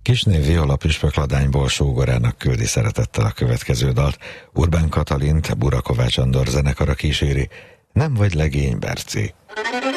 Kisnév Viola püspökladányból sógorának küldi szeretettel a következő dalt. Urbán Katalint Bura Kovács Andor zenekara kíséri. Nem vagy legény, Berci.